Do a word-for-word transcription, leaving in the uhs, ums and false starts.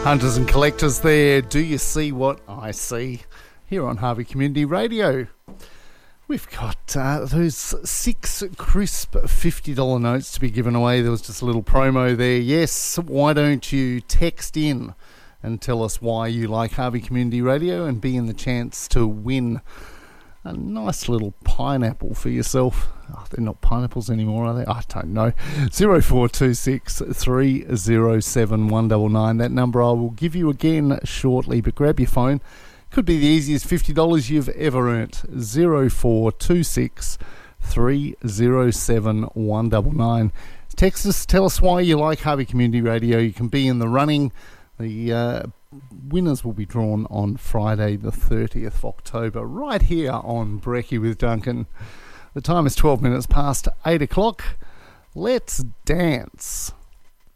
Hunters and collectors there, do you see what I see? Here on Harvey Community Radio. We've got uh, those six crisp fifty dollar notes to be given away. There was just a little promo there. Yes, why don't you text in and tell us why you like Harvey Community Radio and be in the chance to win a nice little pineapple for yourself. Oh, they're not pineapples anymore, are they? I don't know. zero four two six, three zero seven, one nine nine. That number I will give you again shortly, but grab your phone. Could be the easiest fifty dollars you've ever earned. zero four two six, three zero seven, one nine nine. Text us, tell us why you like Harvey Community Radio. You can be in the running. The uh, winners will be drawn on Friday the thirtieth of October, right here on Brekkie with Duncan. The time is twelve minutes past eight o'clock. Let's dance.